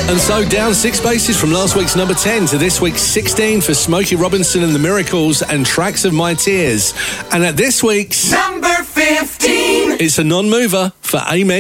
And so down 6 places from last week's number 10 to this week's 16 for Smokey Robinson and the Miracles and Tracks of My Tears. And at this week's number 15, it's a non-mover for Amen.